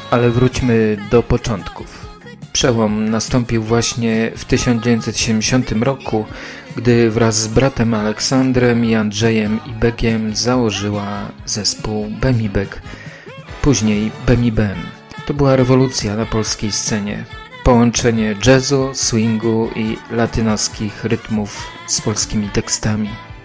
Ale wróćmy do początków. Przełom nastąpił właśnie w 1970 roku, gdy wraz z bratem Aleksandrem i Andrzejem Ibegiem założyła zespół Bemibeg, później Bemibem. To była rewolucja na polskiej scenie. Połączenie jazzu, swingu i latynoskich rytmów z polskimi tekstami.